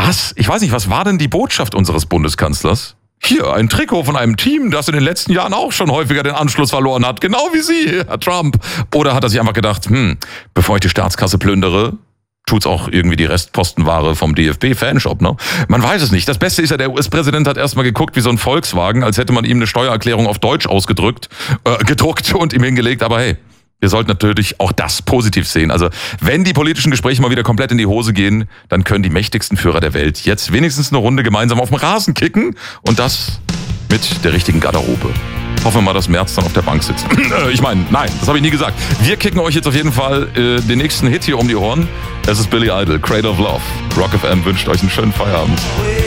Was? Ich weiß nicht, was war denn die Botschaft unseres Bundeskanzlers? Hier, ein Trikot von einem Team, das in den letzten Jahren auch schon häufiger den Anschluss verloren hat. Genau wie Sie, Herr Trump. Oder hat er sich einfach gedacht, bevor ich die Staatskasse plündere, tut's auch irgendwie die Restpostenware vom DFB-Fanshop, ne? Man weiß es nicht. Das Beste ist ja, der US-Präsident hat erstmal geguckt wie so ein Volkswagen, als hätte man ihm eine Steuererklärung auf Deutsch gedruckt und ihm hingelegt. Aber hey, wir sollten natürlich auch das positiv sehen. Also wenn die politischen Gespräche mal wieder komplett in die Hose gehen, dann können die mächtigsten Führer der Welt jetzt wenigstens eine Runde gemeinsam auf dem Rasen kicken und das mit der richtigen Garderobe. Hoffen wir mal, dass Merz dann auf der Bank sitzt. Ich meine, nein, das habe ich nie gesagt. Wir kicken euch jetzt auf jeden Fall den nächsten Hit hier um die Ohren. Es ist Billy Idol, Cradle of Love. Rock FM wünscht euch einen schönen Feierabend.